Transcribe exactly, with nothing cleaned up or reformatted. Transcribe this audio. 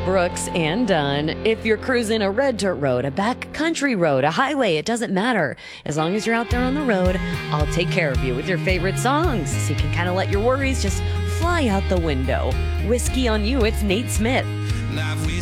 Brooks and Dunn. If you're cruising a red dirt road, a back country road, a highway, it doesn't matter. As long as you're out there on the road, I'll take care of you with your favorite songs so you can kind of let your worries just fly out the window. Whiskey on You, it's Nate Smith.